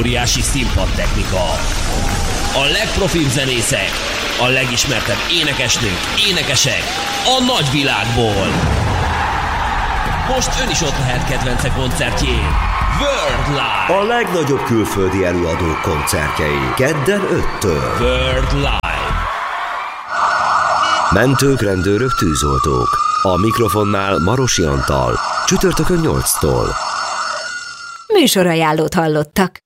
óriási színpadtechnika, a legprofibb zenészek, a legismertebb énekesnők, énekesek a nagyvilágból. Most ön is ott lehet kedvence koncertjén. World Live. A legnagyobb külföldi előadók koncertjei. Kedden 5-től. World Live. Mentők, rendőrök, tűzoltók. A mikrofonnál Marosi Antal. Csütörtökön 8-tól. Műsorajánlót hallottak.